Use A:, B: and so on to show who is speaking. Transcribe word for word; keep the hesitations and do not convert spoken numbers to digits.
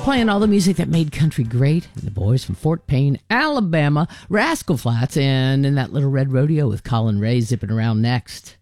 A: Playing all the music that made country great. The boys from Fort Payne, Alabama, Rascal Flatts, and in that Little Red Rodeo with Colin Ray zipping around next.